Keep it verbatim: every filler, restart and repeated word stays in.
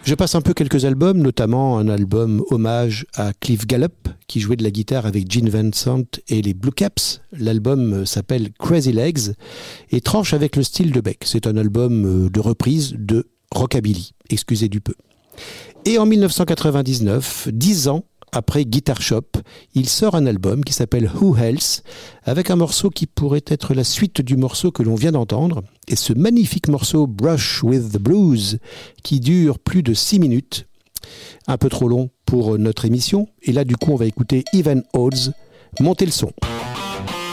Je passe un peu quelques albums, notamment un album hommage à Cliff Gallup, qui jouait de la guitare avec Gene Vincent et les Blue Caps. L'album s'appelle Crazy Legs et tranche avec le style de Beck. C'est un album de reprise de rockabilly, excusez du peu. Et en dix-neuf cent quatre-vingt-dix-neuf, dix ans après Guitar Shop, il sort un album qui s'appelle Who Else, avec un morceau qui pourrait être la suite du morceau que l'on vient d'entendre, et ce magnifique morceau Brush with the Blues, qui dure plus de six minutes, un peu trop long pour notre émission, et là du coup on va écouter Even Odds. Montez le son.